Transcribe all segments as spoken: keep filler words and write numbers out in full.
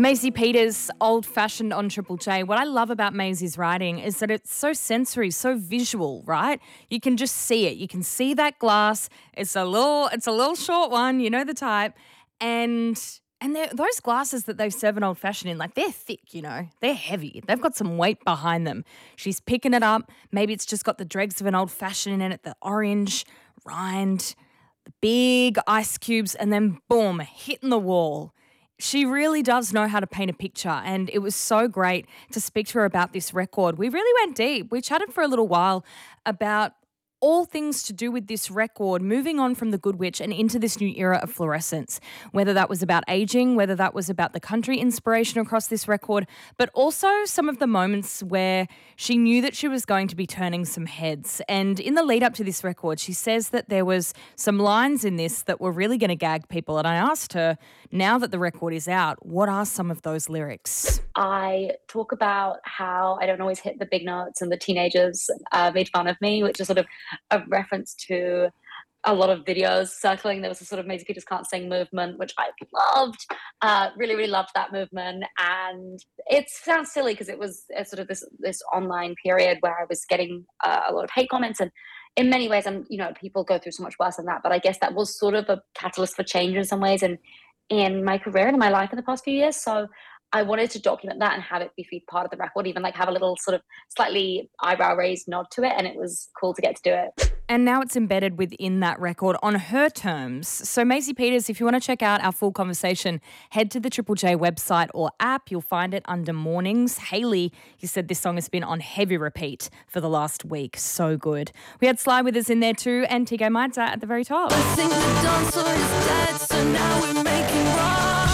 Maisie Peters, Old-Fashioned on Triple J. What I love about Maisie's writing is that it's so sensory, so visual, right? You can just see it. You can see that glass. It's a little, it's a little short one, you know the type. And and those glasses that they serve an Old-Fashioned in, like they're thick, you know. They're heavy. They've got some weight behind them. She's picking it up. Maybe it's just got the dregs of an Old-Fashioned in it, the orange rind, the big ice cubes, and then boom, hitting the wall. She really does know how to paint a picture, and it was so great to speak to her about this record. We really went deep. We chatted for a little while about all things to do with this record, moving on from The Good Witch and into this new era of fluorescence, whether that was about aging, whether that was about the country inspiration across this record, but also some of the moments where she knew that she was going to be turning some heads. And in the lead up to this record, she says that there was some lines in this that were really going to gag people. And I asked her, now that the record is out, what are some of those lyrics? I talk about how I don't always hit the big notes and the teenagers uh, made fun of me, which is sort of a reference to a lot of videos circling. There was a sort of Maisie Peters Can't Sing movement, which I loved, uh, really, really loved that movement. And it sounds silly because it was a sort of this this online period where I was getting uh, a lot of hate comments, and in many ways, I'm, you know, people go through so much worse than that. But I guess that was sort of a catalyst for change in some ways, and in my career and in my life in the past few years. So I wanted to document that and have it be part of the record, even like have a little sort of slightly eyebrow raised nod to it. And it was cool to get to do it. And now it's embedded within that record on her terms. So Maisie Peters, if you want to check out our full conversation, head to the Triple J website or app. You'll find it under Mornings. Hayley, you said this song has been on heavy repeat for the last week. So good. We had Sly with us in there too, and Tigay Maidza at the very top. I think the dancer is dead, so now we're making rock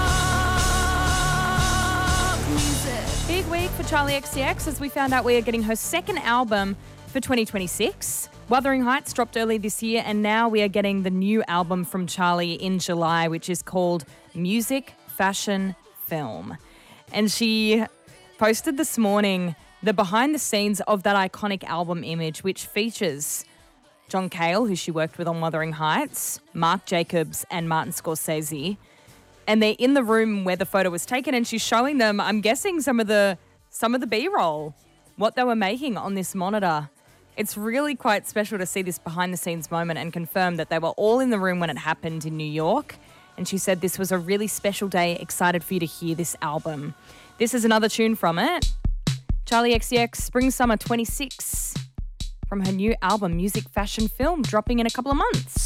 music. Big week for Charli X C X as we found out we are getting her second album for twenty twenty-six. Wuthering Heights dropped early this year, and now we are getting the new album from Charli in July, which is called Music, Fashion, Film. And she posted this morning the behind the scenes of that iconic album image, which features John Cale, who she worked with on Wuthering Heights, Marc Jacobs and Martin Scorsese. And they're in the room where the photo was taken, and she's showing them, I'm guessing, some of the some of the B-roll, what they were making on this monitor. It's really quite special to see this behind-the-scenes moment and confirm that they were all in the room when it happened in New York. And she said this was a really special day, excited for you to hear this album. This is another tune from it. Charli X C X, Spring Summer twenty-six, from her new album, Music, Fashion, Film, dropping in a couple of months.